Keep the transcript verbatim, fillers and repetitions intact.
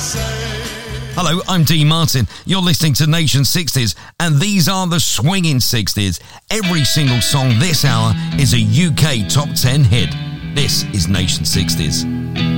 Hello, I'm Dean Martin. You're listening to Nation sixties, and these are the swinging sixties. Every single song this hour is a U K top ten hit. This is Nation sixties.